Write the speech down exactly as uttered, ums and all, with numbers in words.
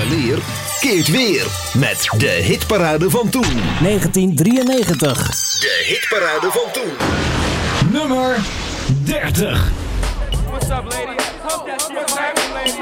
meer keert weer met de hitparade van toen. negentien drieënnegentig. De hitparade van toen. Nummer dertig. What's up, lady? Hope that shit clapping, lady.